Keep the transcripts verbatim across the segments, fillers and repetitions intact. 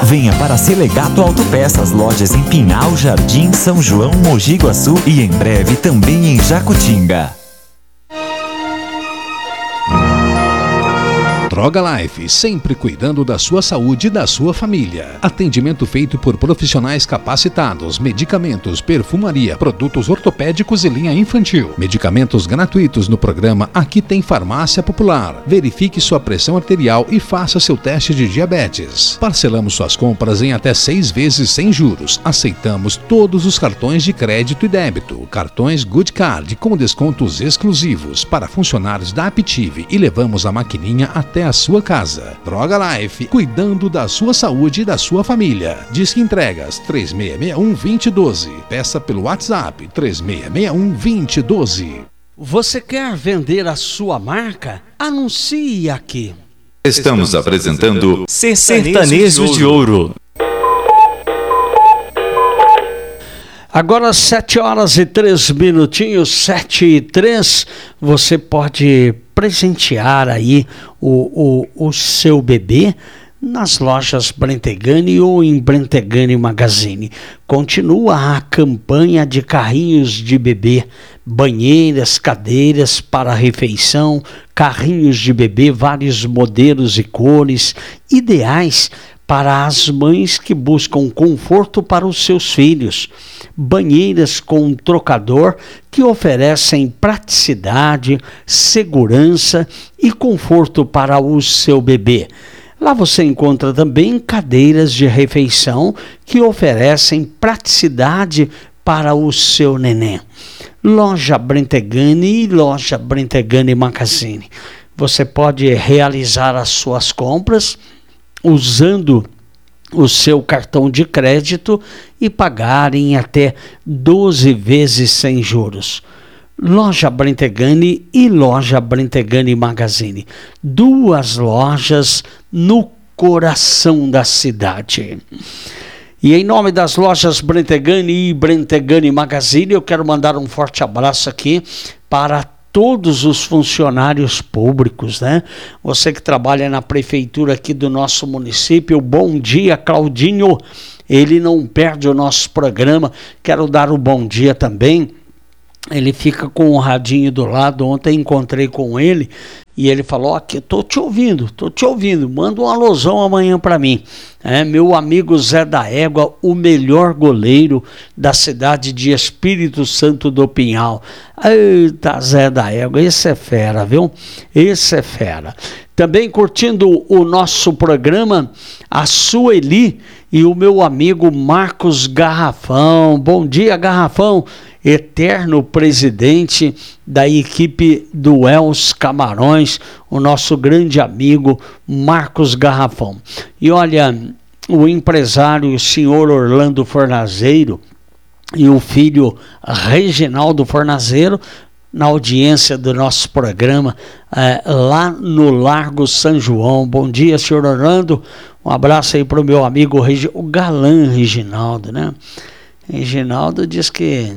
Venha para Selegato Autopeças, lojas em Pinhal, Jardim, São João, Mogi Guaçu e em breve também em Jacutinga. Droga Life, sempre cuidando da sua saúde e da sua família. Atendimento feito por profissionais capacitados, medicamentos, perfumaria, produtos ortopédicos e linha infantil. Medicamentos gratuitos no programa Aqui Tem Farmácia Popular. Verifique sua pressão arterial e faça seu teste de diabetes. Parcelamos suas compras em até seis vezes sem juros. Aceitamos todos os cartões de crédito e débito. Cartões Good Card com descontos exclusivos para funcionários da Aptive e levamos a maquininha até a sua casa. Droga Life, cuidando da sua saúde e da sua família. Disque entregas três seis seis um, dois zero um dois. Peça pelo WhatsApp três seis seis um, dois zero um dois. Você quer vender a sua marca? Anuncie aqui. Estamos apresentando Sertanejo de Ouro. Agora sete horas e três minutinhos, sete e três, você pode presentear aí o, o, o seu bebê nas lojas Brentegani ou em Brentegani Magazine. Continua a campanha de carrinhos de bebê, banheiras, cadeiras para refeição, carrinhos de bebê, vários modelos e cores, ideais para as mães que buscam conforto para os seus filhos. Banheiras com trocador que oferecem praticidade, segurança e conforto para o seu bebê. Lá você encontra também cadeiras de refeição que oferecem praticidade para o seu neném. Loja Brentegani e Loja Brentegani Magazine. Você pode realizar as suas compras usando o seu cartão de crédito e pagar em até doze vezes sem juros. Loja Brentegani e Loja Brentegani Magazine. Duas lojas no coração da cidade. E em nome das lojas Brentegani e Brentegani Magazine, eu quero mandar um forte abraço aqui para todos os funcionários públicos, né? Você que trabalha na prefeitura aqui do nosso município, bom dia, Claudinho. Ele não perde o nosso programa. Quero dar o bom dia também. Ele fica com o radinho do lado. Ontem encontrei com ele e ele falou: aqui, tô te ouvindo, tô te ouvindo, manda um alusão amanhã para mim. É, meu amigo Zé da Égua, o melhor goleiro da cidade de Espírito Santo do Pinhal. Eita, Zé da Égua, esse é fera, viu? Esse é fera. Também curtindo o nosso programa, a Sueli e o meu amigo Marcos Garrafão. Bom dia, Garrafão, eterno presidente da equipe do Els Camarões, o nosso grande amigo Marcos Garrafão. E olha, o empresário, o senhor Orlando Fornazeiro e o filho Reginaldo Fornazeiro, na audiência do nosso programa, é, lá no Largo São João. Bom dia, senhor Orlando. Um abraço aí para o meu amigo, Regi- o galã Reginaldo, né? Reginaldo diz que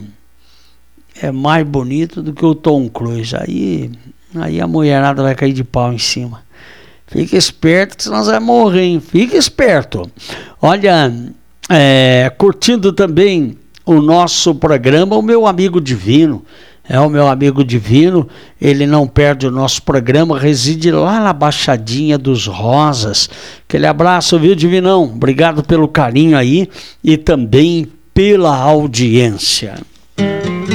é mais bonito do que o Tom Cruise. Aí, aí a mulherada vai cair de pau em cima. Fica esperto que senão você vai morrer, hein? Fica esperto. Olha, é, curtindo também o nosso programa, o meu amigo Divino. É o meu amigo Divino, ele não perde o nosso programa, reside lá na Baixadinha dos Rosas. Aquele abraço, viu, Divinão? Obrigado pelo carinho aí e também pela audiência.